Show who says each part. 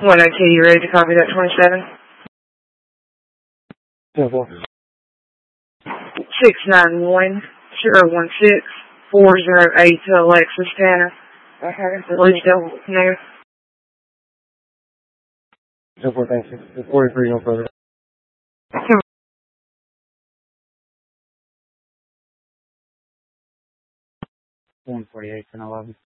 Speaker 1: 102, you ready to copy that 27? 691-016-408 to Alexis Tanner. Okay, so please don't know.
Speaker 2: 10-4, thank you. 43, no further. 148, 10-11.